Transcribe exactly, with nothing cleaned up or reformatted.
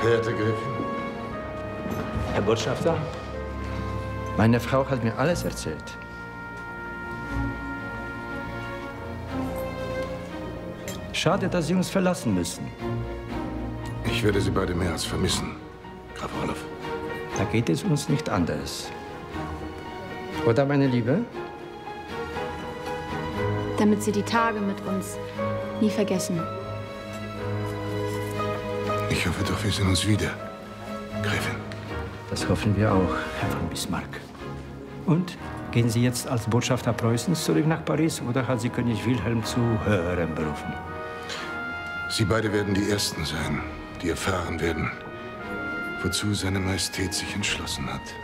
Verehrte Gräfin. Herr Botschafter? Meine Frau hat mir alles erzählt. Schade, dass Sie uns verlassen müssen. Ich werde Sie beide mehr als vermissen, Graf Orloff. Da geht es uns nicht anders. Oder, meine Liebe? Damit Sie die Tage mit uns nie vergessen. Ich hoffe doch, wir sehen uns wieder, Gräfin. Das hoffen wir auch, Herr von Bismarck. Und, gehen Sie jetzt als Botschafter Preußens zurück nach Paris oder hat Sie König Wilhelm zu höherem berufen? Sie beide werden die Ersten sein, die erfahren werden, wozu seine Majestät sich entschlossen hat.